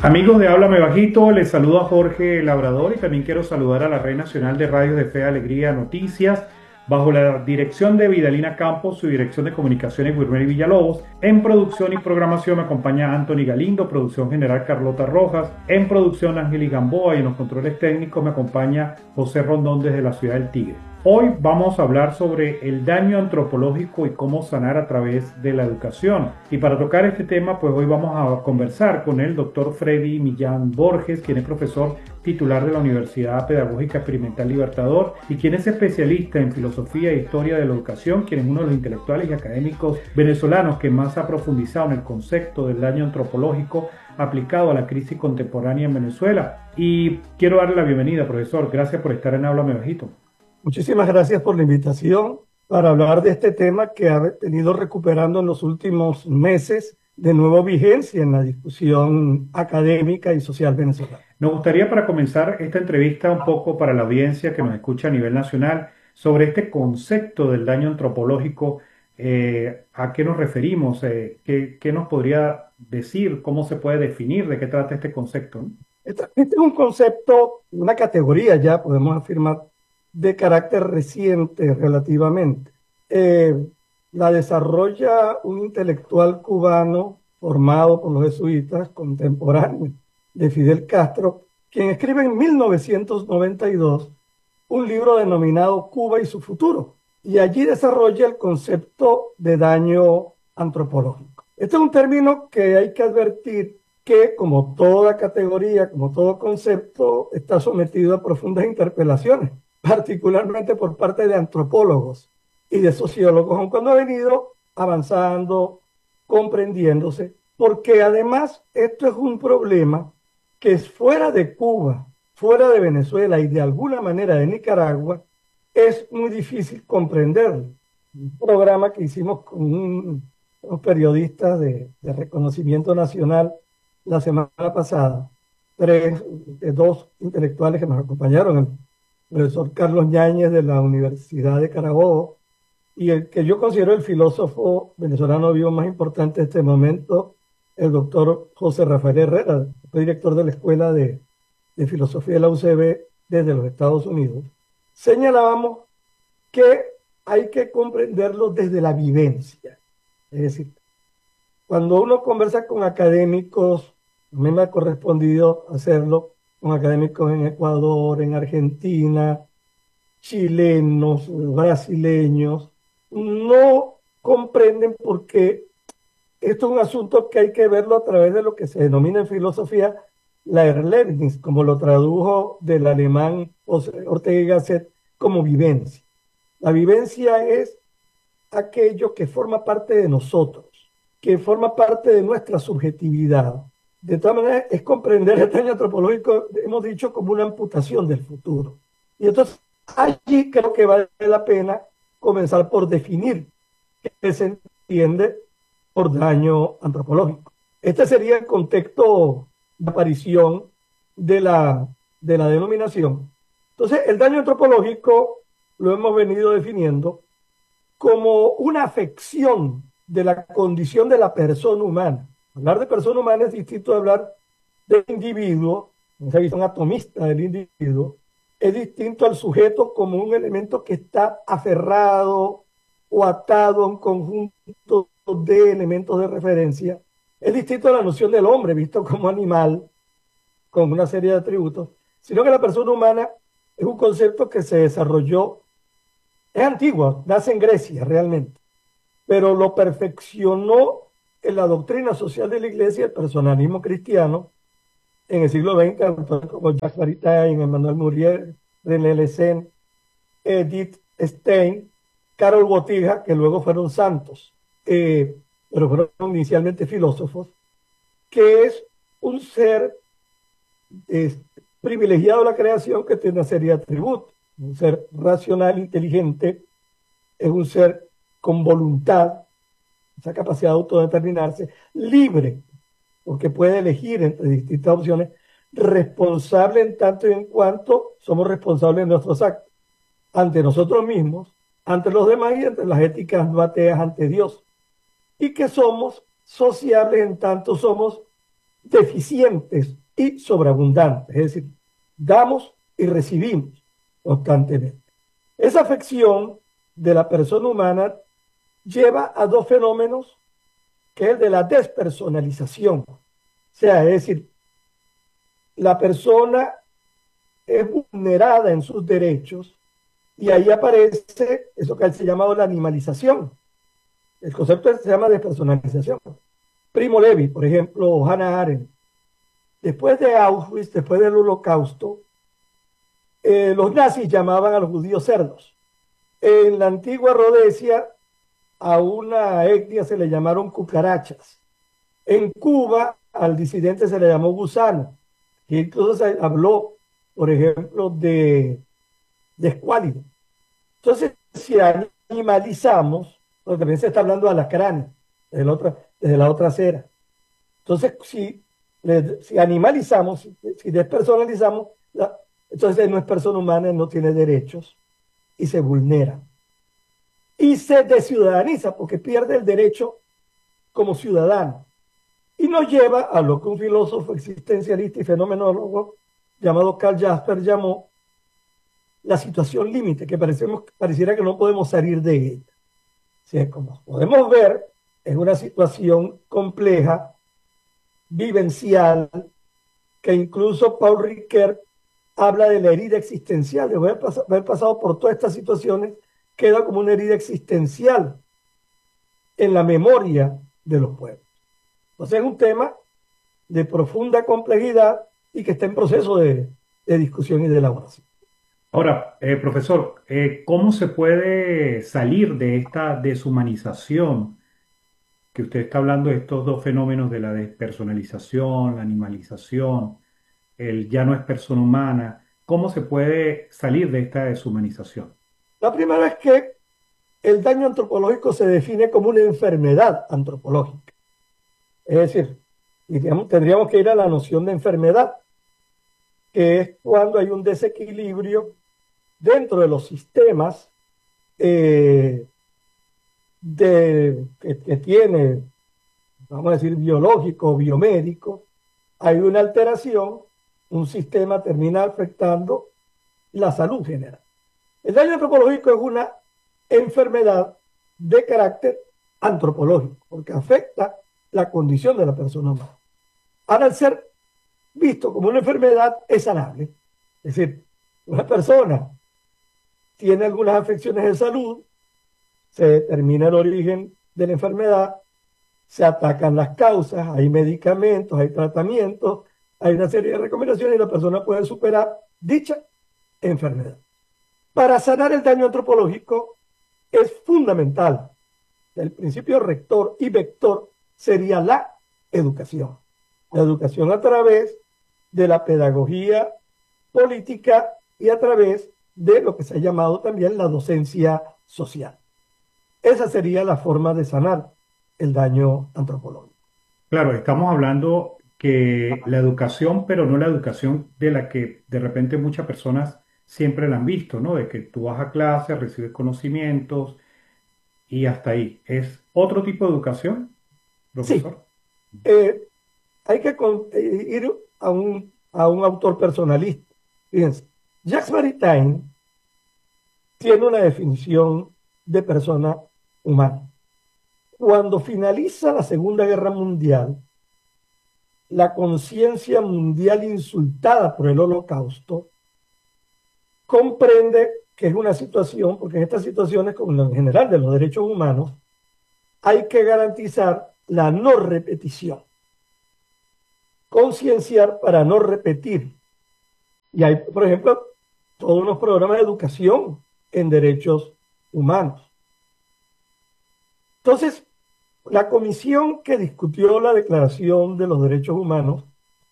Amigos de Háblame Bajito, les saludo a Jorge Labrador y también quiero saludar a la Red Nacional de Radios de Fe, Alegría, Noticias, bajo la dirección de Vidalina Campos, su dirección de comunicaciones Wilmer Villalobos. En producción y programación me acompaña Anthony Galindo, producción general Carlota Rojas, en producción Ángel Gamboa y en los controles técnicos me acompaña José Rondón desde la ciudad del Tigre. Hoy vamos a hablar sobre el daño antropológico y cómo sanar a través de la educación. Y para tocar este tema, pues hoy vamos a conversar con el doctor Freddy Millán Borges, quien es profesor titular de la Universidad Pedagógica Experimental Libertador y quien es especialista en filosofía e historia de la educación, quien es uno de los intelectuales y académicos venezolanos que más ha profundizado en el concepto del daño antropológico aplicado a la crisis contemporánea en Venezuela. Y quiero darle la bienvenida, profesor. Gracias por estar en Háblame Bajito. Muchísimas gracias por la invitación para hablar de este tema que ha venido recuperando en los últimos meses de nuevo vigencia en la discusión académica y social venezolana. Nos gustaría para comenzar esta entrevista un poco para la audiencia que nos escucha a nivel nacional sobre este concepto del daño antropológico, ¿a qué nos referimos? ¿Qué nos podría decir? ¿Cómo se puede definir? ¿De qué trata este concepto? Este es un concepto, una categoría ya, podemos afirmar, de carácter reciente relativamente. La desarrolla un intelectual cubano formado por los jesuitas contemporáneos de Fidel Castro, quien escribe en 1992 un libro denominado Cuba y su futuro, y allí desarrolla el concepto de daño antropológico. Este es un término que hay que advertir que, como toda categoría, como todo concepto, está sometido a profundas interpelaciones, particularmente por parte de antropólogos y de sociólogos, aun cuando ha venido avanzando, comprendiéndose, porque además esto es un problema que es fuera de Cuba, fuera de Venezuela y de alguna manera de Nicaragua, es muy difícil comprenderlo. Un programa que hicimos con unos periodistas de reconocimiento nacional la semana pasada, dos intelectuales que nos acompañaron, el profesor Carlos Ñáñez de la Universidad de Carabobo, y el que yo considero el filósofo venezolano vivo más importante de este momento, el doctor José Rafael Herrera, fue director de la Escuela de Filosofía de la UCB desde los Estados Unidos. Señalábamos que hay que comprenderlo desde la vivencia. Es decir, cuando uno conversa con académicos, a mí me ha correspondido hacerlo con académicos en Ecuador, en Argentina, chilenos, brasileños, no comprenden porque esto es un asunto que hay que verlo a través de lo que se denomina en filosofía la Erlebnis, como lo tradujo del alemán Ortega y Gasset como vivencia. La vivencia es aquello que forma parte de nosotros, que forma parte de nuestra subjetividad. De todas maneras, es comprender el daño antropológico, hemos dicho, como una amputación del futuro. Y entonces, allí creo que vale la pena comenzar por definir qué se entiende por daño antropológico. Este sería el contexto de aparición de la denominación. Entonces, el daño antropológico lo hemos venido definiendo como una afección de la condición de la persona humana. Hablar de persona humana es distinto de hablar del individuo, esa visión atomista del individuo, es distinto al sujeto como un elemento que está aferrado o atado a un conjunto de elementos de referencia. Es distinto a la noción del hombre, visto como animal, con una serie de atributos, sino que la persona humana es un concepto que se desarrolló, es antiguo, nace en Grecia realmente, pero lo perfeccionó en la doctrina social de la Iglesia el personalismo cristiano en el siglo XX, autores como Jacques Maritain, Emmanuel Muriel, René Lessen, Edith Stein, Karol Wojtyła, que luego fueron santos, pero fueron inicialmente filósofos, que es un ser privilegiado de la creación que tiene una serie de atributos. Un ser racional, inteligente, es un ser con voluntad, esa capacidad de autodeterminarse, libre, porque puede elegir entre distintas opciones, responsable en tanto y en cuanto somos responsables de nuestros actos, ante nosotros mismos, ante los demás y ante las éticas no ateas ante Dios, y que somos sociables en tanto somos deficientes y sobreabundantes, es decir, damos y recibimos constantemente. Esa afección de la persona humana lleva a dos fenómenos, que es el de la despersonalización. O sea, es decir, la persona es vulnerada en sus derechos y ahí aparece eso que se llama la animalización. El concepto se llama despersonalización. Primo Levi, por ejemplo, o Hannah Arendt. Después de Auschwitz, después del Holocausto, los nazis llamaban a los judíos cerdos. En la antigua Rodesia, a una etnia se le llamaron cucarachas. En Cuba, al disidente se le llamó gusano. Y incluso se habló, por ejemplo, de escuálido. Entonces, si animalizamos, porque también se está hablando de alacranes, desde la otra acera. Entonces, si animalizamos, si despersonalizamos, entonces no es persona humana, no tiene derechos y se vulnera. Y se desciudadaniza porque pierde el derecho como ciudadano. Y nos lleva a lo que un filósofo existencialista y fenomenólogo llamado Karl Jasper llamó la situación límite, que pareciera que no podemos salir de ella. O sea, como podemos ver, es una situación compleja, vivencial, que incluso Paul Ricoeur habla de la herida existencial, de haber pasado por todas estas situaciones, queda como una herida existencial en la memoria de los pueblos. Entonces es un tema de profunda complejidad y que está en proceso de discusión y de elaboración. Ahora, profesor, ¿cómo se puede salir de esta deshumanización que usted está hablando de estos dos fenómenos de la despersonalización, la animalización, el ya no es persona humana? ¿Cómo se puede salir de esta deshumanización? La primera es que el daño antropológico se define como una enfermedad antropológica. Es decir, tendríamos que ir a la noción de enfermedad, que es cuando hay un desequilibrio dentro de los sistemas que tiene, vamos a decir, biológico o biomédico, hay una alteración, un sistema termina afectando la salud general. El daño antropológico es una enfermedad de carácter antropológico, porque afecta la condición de la persona humana. Ahora, al ser visto como una enfermedad, es sanable. Es decir, una persona tiene algunas afecciones de salud, se determina el origen de la enfermedad, se atacan las causas, hay medicamentos, hay tratamientos, hay una serie de recomendaciones y la persona puede superar dicha enfermedad. Para sanar el daño antropológico es fundamental. El principio rector y vector sería la educación. La educación a través de la pedagogía política y a través de lo que se ha llamado también la docencia social. Esa sería la forma de sanar el daño antropológico. Claro, estamos hablando que la educación, pero no la educación de la que de repente muchas personas siempre la han visto, ¿no? De que tú vas a clase, recibes conocimientos y hasta ahí. ¿Es otro tipo de educación, Sí, profesor? hay que ir a un autor personalista. Fíjense, Jacques Maritain tiene una definición de persona humana. Cuando finaliza la Segunda Guerra Mundial, la conciencia mundial insultada por el Holocausto comprende que es una situación, porque en estas situaciones, como en general de los derechos humanos, hay que garantizar la no repetición, concienciar para no repetir. Y hay, por ejemplo, todos unos programas de educación en derechos humanos. Entonces, la comisión que discutió la Declaración de los Derechos Humanos,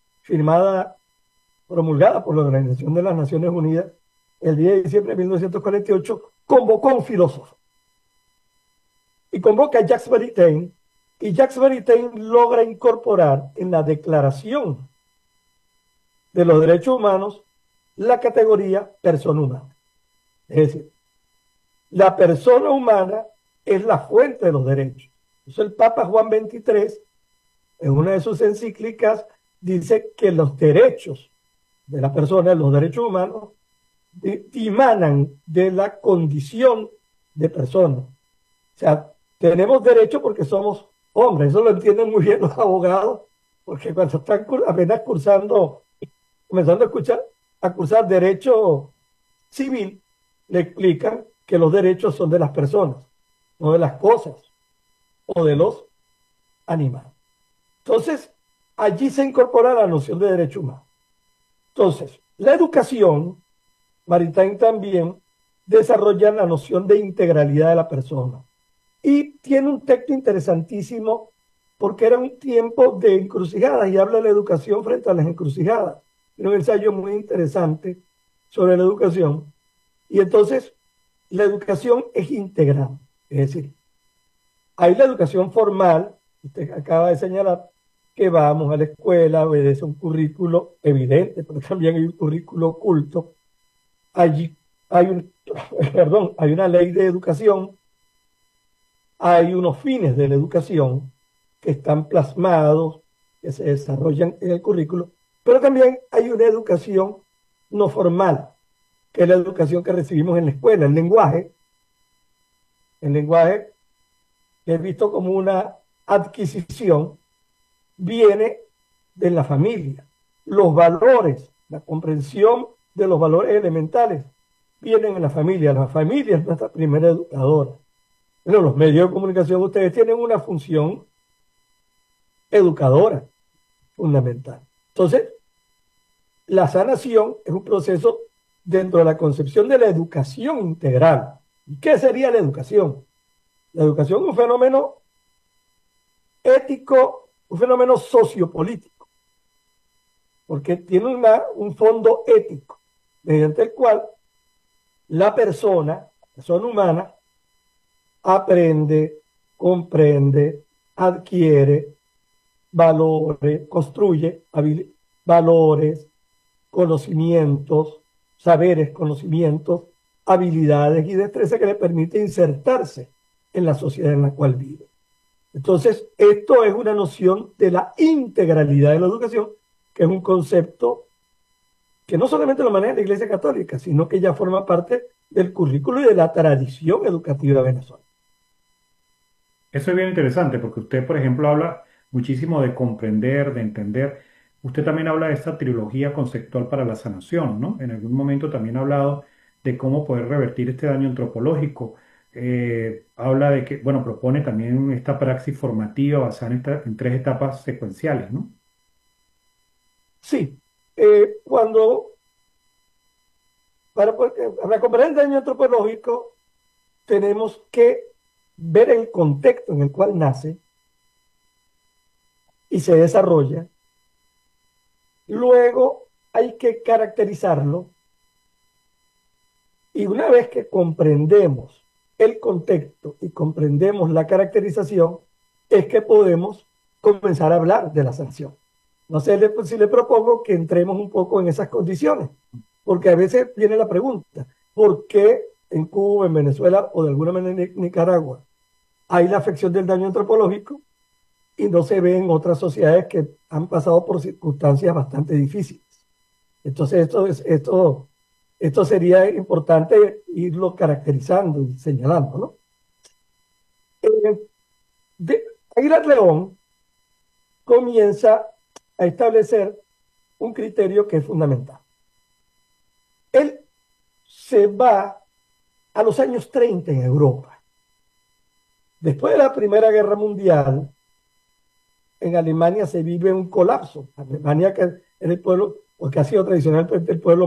promulgada por la Organización de las Naciones Unidas el 10 de diciembre de 1948, convocó a un filósofo. Y convoca a Jacques Maritain, y Jacques Maritain logra incorporar en la Declaración de los Derechos Humanos la categoría persona humana. Es decir, la persona humana es la fuente de los derechos. Entonces el Papa Juan XXIII, en una de sus encíclicas, dice que los derechos de la persona, los derechos humanos, dimanan de la condición de persona. O sea, tenemos derecho porque somos hombres, eso lo entienden muy bien los abogados, porque cuando están apenas cursando, comenzando a cursar derecho civil, le explican que los derechos son de las personas, no de las cosas o de los animales. Entonces, allí se incorpora la noción de derecho humano. Entonces, la educación, Maritain también desarrolla la noción de integralidad de la persona. Y tiene un texto interesantísimo porque era un tiempo de encrucijadas y habla de la educación frente a las encrucijadas. Tiene un ensayo muy interesante sobre la educación. Y entonces, la educación es integral. Es decir, hay la educación formal, usted acaba de señalar, que vamos a la escuela, obedece un currículo evidente, pero también hay un currículo oculto. Allí hay una ley de educación, hay unos fines de la educación que están plasmados, que se desarrollan en el currículo, pero también hay una educación no formal, que es la educación que recibimos en la escuela, el lenguaje que es visto como una adquisición, viene de la familia. Los valores, la comprensión de los valores elementales, vienen en la familia. La familia es nuestra primera educadora. Bueno, los medios de comunicación, ustedes tienen una función educadora fundamental. Entonces, la sanación es un proceso dentro de la concepción de la educación integral. ¿Y qué sería la educación? La educación es un fenómeno ético, un fenómeno sociopolítico, porque tiene un fondo ético, mediante el cual la persona humana, aprende, comprende, adquiere valores, construye valores, conocimientos, saberes, conocimientos, habilidades y destrezas que le permite insertarse en la sociedad en la cual vive. Entonces, esto es una noción de la integralidad de la educación, que es un concepto que no solamente lo maneja la Iglesia Católica, sino que ya forma parte del currículo y de la tradición educativa venezolana. Eso es bien interesante porque usted, por ejemplo, habla muchísimo de comprender, de entender. Usted también habla de esta trilogía conceptual para la sanación, ¿no? En algún momento también ha hablado de cómo poder revertir este daño antropológico. Habla de que, bueno, propone también esta praxis formativa basada en tres etapas secuenciales, ¿no? Sí, cuando para comprender el daño antropológico tenemos que ver el contexto en el cual nace y se desarrolla. Luego hay que caracterizarlo y una vez que comprendemos el contexto y comprendemos la caracterización, es que podemos comenzar a hablar de la sanción. No sé si le propongo que entremos un poco en esas condiciones, porque a veces viene la pregunta, ¿por qué en Cuba, en Venezuela o de alguna manera en Nicaragua hay la afección del daño antropológico y no se ve en otras sociedades que han pasado por circunstancias bastante difíciles? Entonces, esto sería importante irlo caracterizando y señalando, ¿no? Aguilar León comienza a establecer un criterio que es fundamental. Él se va a los años 30 en Europa. Después de la Primera Guerra Mundial, en Alemania se vive un colapso. Alemania, que es el pueblo, o que ha sido tradicionalmente el pueblo